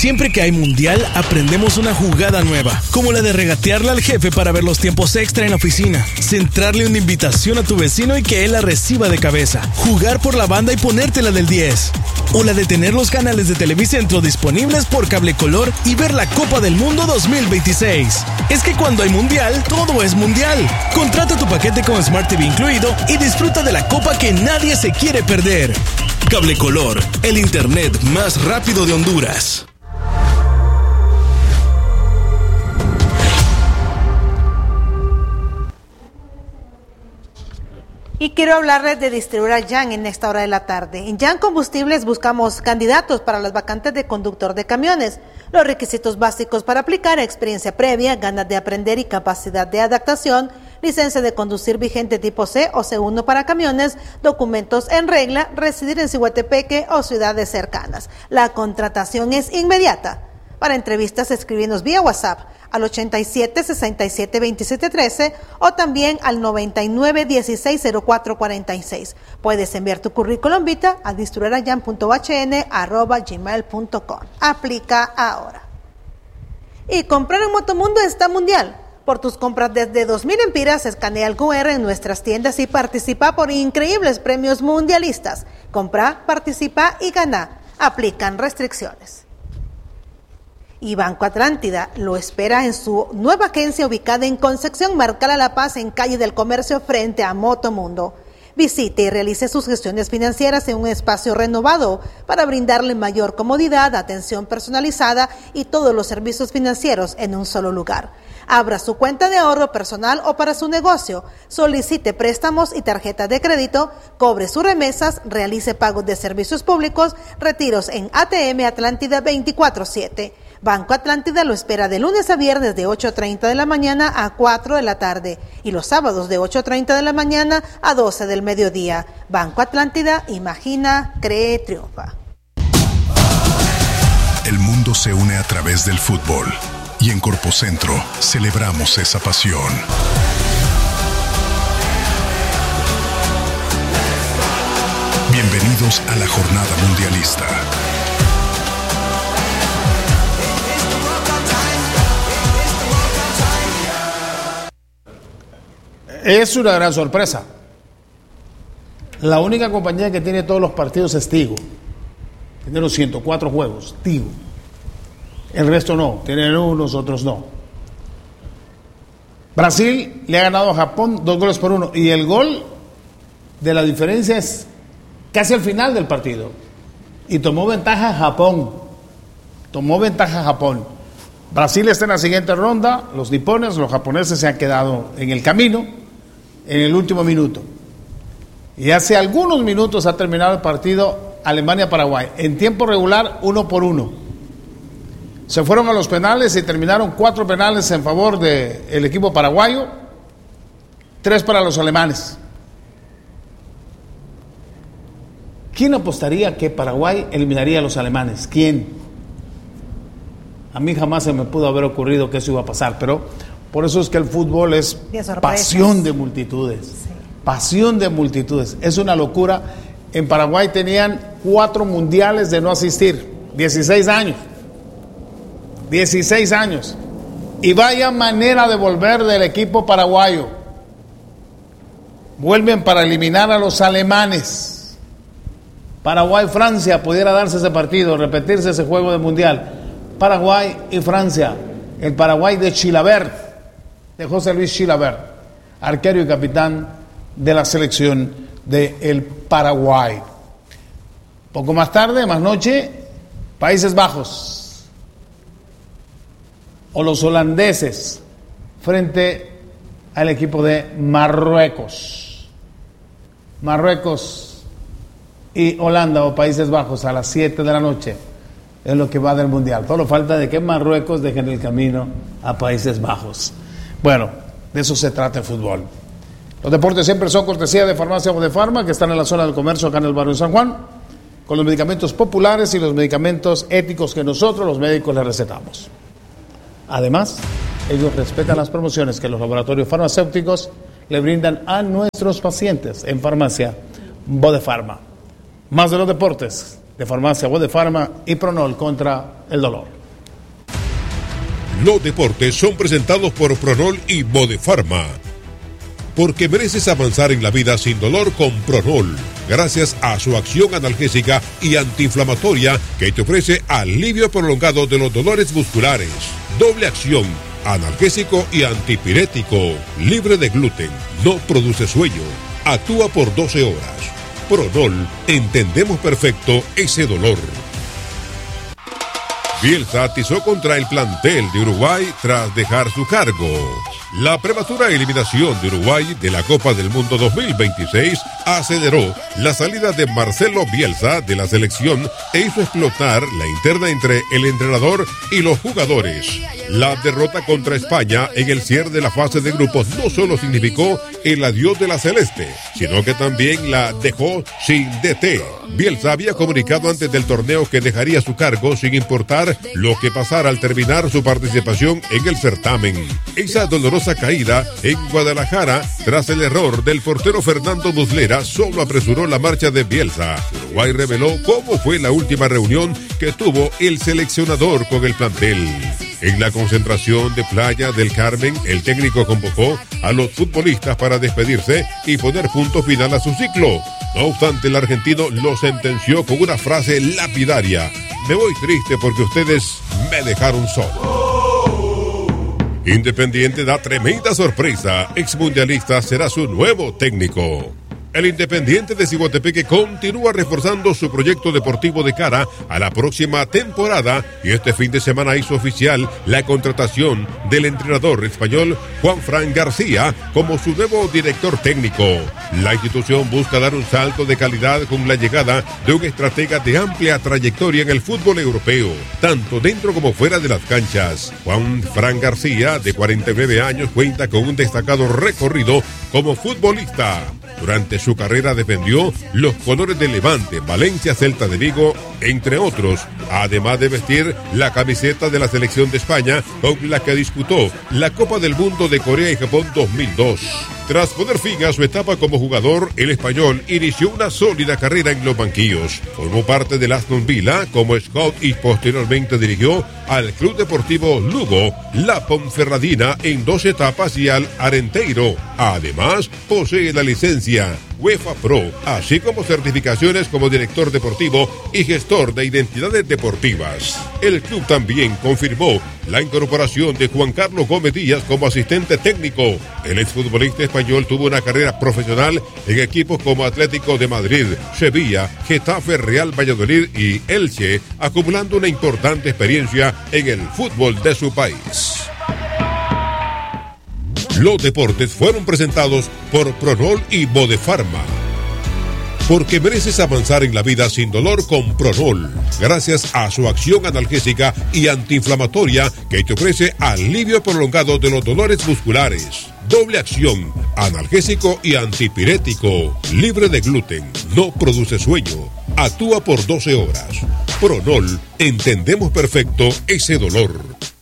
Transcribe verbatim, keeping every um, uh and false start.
Siempre que hay mundial, aprendemos una jugada nueva, como la de regatearle al jefe para ver los tiempos extra en la oficina, centrarle una invitación a tu vecino y que él la reciba de cabeza, jugar por la banda y ponértela del diez, o la de tener los canales de Televicentro disponibles por cable color y ver la Copa del Mundo dos mil veintiséis. Es que cuando hay mundial, todo es mundial. Contrata tu paquete con Smart T V incluido y disfruta de la Copa que nadie se quiere perder. Cable Color, el internet más rápido de Honduras. Y quiero hablarles de distribuidora Yan en esta hora de la tarde. En Yan Combustibles buscamos candidatos para las vacantes de conductor de camiones. Los requisitos básicos para aplicar: experiencia previa, ganas de aprender y capacidad de adaptación, licencia de conducir vigente tipo C o C uno para camiones, documentos en regla, residir en Ciguatepeque o ciudades cercanas. La contratación es inmediata. Para entrevistas, escribinos vía WhatsApp al ochenta y siete, sesenta y siete, veintisiete trece o también al noventa y nueve, dieciséis, cero cuatro cuarenta y seis. Puedes enviar tu currículum vitae a distribuidora punto u h n arroba gmail punto com. Aplica ahora. Y comprar en Motomundo está mundial. Por tus compras desde dos mil empiras, escanea el cu erre en nuestras tiendas y participa por increíbles premios mundialistas. Compra, participa y gana. Aplican restricciones. Y Banco Atlántida lo espera en su nueva agencia ubicada en Concepción, Marcala La Paz, en calle del Comercio, frente a Motomundo. Visite y realice sus gestiones financieras en un espacio renovado para brindarle mayor comodidad, atención personalizada y todos los servicios financieros en un solo lugar. Abra su cuenta de ahorro personal o para su negocio, solicite préstamos y tarjetas de crédito, cobre sus remesas, realice pagos de servicios públicos, retiros en A T M Atlántida veinticuatro siete. Banco Atlántida lo espera de lunes a viernes de ocho treinta de la mañana a cuatro de la tarde y los sábados de ocho treinta de la mañana a doce del mediodía. Banco Atlántida, imagina, cree, triunfa. El mundo se une a través del fútbol y en Corpocentro celebramos esa pasión. Bienvenidos a la jornada mundialista. Es una gran sorpresa. La única compañía que tiene todos los partidos es Tigo. Tiene los ciento cuatro juegos, Tigo. El resto no, tienen unos, otros no. Brasil le ha ganado a Japón dos goles por uno. Y el gol de la diferencia es casi al final del partido. Y tomó ventaja Japón. Tomó ventaja Japón. Brasil está en la siguiente ronda. Los nipones, los japoneses se han quedado en el camino en el último minuto. Y hace algunos minutos ha terminado el partido Alemania-Paraguay. En tiempo regular, uno por uno. Se fueron a los penales y terminaron cuatro penales en favor del equipo paraguayo, tres para los alemanes. ¿Quién apostaría que Paraguay eliminaría a los alemanes? ¿Quién? A mí jamás se me pudo haber ocurrido que eso iba a pasar, pero por eso es que el fútbol es pasión de multitudes. Sí. Pasión de multitudes. Es una locura. En Paraguay tenían cuatro mundiales de no asistir. dieciséis años. dieciséis años. Y vaya manera de volver del equipo paraguayo. Vuelven para eliminar a los alemanes. Paraguay-Francia, pudiera darse ese partido, repetirse ese juego de mundial. Paraguay y Francia. El Paraguay de Chilavert, de José Luis Chilavert, arquero y capitán de la selección del Paraguay. Poco más tarde, más noche, Países Bajos o los holandeses frente al equipo de Marruecos. Marruecos y Holanda o Países Bajos a las siete de la noche es lo que va del mundial. Solo falta de que Marruecos dejen el camino a Países Bajos. Bueno, de eso se trata el fútbol. Los deportes siempre son cortesía de Farmacia Bodefarma, que están en la zona del comercio acá en el barrio de San Juan, con los medicamentos populares y los medicamentos éticos que nosotros los médicos les recetamos. Además, ellos respetan las promociones que los laboratorios farmacéuticos le brindan a nuestros pacientes en Farmacia Bodefarma. Más de los deportes de Farmacia Bodefarma y Pronol contra el dolor. Los deportes son presentados por Pronol y Bodefarma. Porque mereces avanzar en la vida sin dolor con Pronol, gracias a su acción analgésica y antiinflamatoria que te ofrece alivio prolongado de los dolores musculares. Doble acción, analgésico y antipirético, libre de gluten, no produce sueño, actúa por doce horas. Pronol, entendemos perfecto ese dolor. Bielsa atizó contra el plantel de Uruguay tras dejar su cargo. La prematura eliminación de Uruguay de la Copa del Mundo dos mil veintiséis aceleró la salida de Marcelo Bielsa de la selección e hizo explotar la interna entre el entrenador y los jugadores. La derrota contra España en el cierre de la fase de grupos no solo significó el adiós de la celeste, sino que también la dejó sin D T. Bielsa había comunicado antes del torneo que dejaría su cargo sin importar lo que pasara al terminar su participación en el certamen. Esa dolorosa caída en Guadalajara tras el error del portero Fernando Muslera solo apresuró la marcha de Bielsa. Uruguay reveló cómo fue la última reunión que tuvo el seleccionador con el plantel. En la concentración de Playa del Carmen, el técnico convocó a los futbolistas para despedirse y poner punto final a su ciclo. No obstante, el argentino lo sentenció con una frase lapidaria: me voy triste porque ustedes me dejaron solo. Independiente da tremenda sorpresa, exmundialista será su nuevo técnico. El Independiente de Ciguatepeque continúa reforzando su proyecto deportivo de cara a la próxima temporada y este fin de semana hizo oficial la contratación del entrenador español Juan Fran García como su nuevo director técnico. La institución busca dar un salto de calidad con la llegada de un estratega de amplia trayectoria en el fútbol europeo, tanto dentro como fuera de las canchas. Juan Fran García, de cuarenta y nueve años, cuenta con un destacado recorrido como futbolista. Durante su carrera defendió los colores de Levante, Valencia, Celta de Vigo, entre otros, además de vestir la camiseta de la selección de España con la que disputó la Copa del Mundo de Corea y Japón dos mil dos. Tras poner fin a su etapa como jugador, el español inició una sólida carrera en los banquillos. Formó parte del Aston Villa como scout y posteriormente dirigió al Club Deportivo Lugo, la Ponferradina en dos etapas y al Arenteiro. Además, posee la licencia UEFA Pro, así como certificaciones como director deportivo y gestor de identidades deportivas. El club también confirmó la incorporación de Juan Carlos Gómez Díaz como asistente técnico. El exfutbolista español tuvo una carrera profesional en equipos como Atlético de Madrid, Sevilla, Getafe, Real Valladolid y Elche, acumulando una importante experiencia en el fútbol de su país. Los deportes fueron presentados por Pronol y Bodefarma. Porque mereces avanzar en la vida sin dolor con Pronol, gracias a su acción analgésica y antiinflamatoria que te ofrece alivio prolongado de los dolores musculares. Doble acción, analgésico y antipirético, libre de gluten, no produce sueño, actúa por doce horas. Pronol, entendemos perfecto ese dolor.